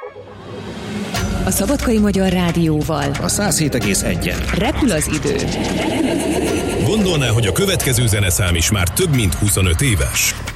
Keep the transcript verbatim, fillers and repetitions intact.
A Szabadkai Magyar Rádióval a száz hét egész egyen repül az idő. Gondolná, hogy a következő zeneszám is már több mint huszonöt éves?